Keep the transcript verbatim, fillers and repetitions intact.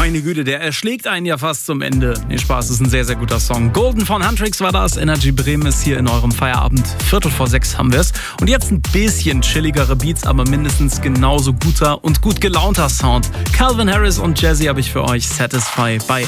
Meine Güte, der erschlägt einen ja fast zum Ende. Nee, Spaß, ist ein sehr, sehr guter Song. Golden von Huntrix war das. Energy Bremen ist hier in eurem Feierabend. Viertel vor sechs haben wir es. Und jetzt ein bisschen chilligere Beats, aber mindestens genauso guter und gut gelaunter Sound. Calvin Harris und Jazzy habe ich für euch. Satisfy bei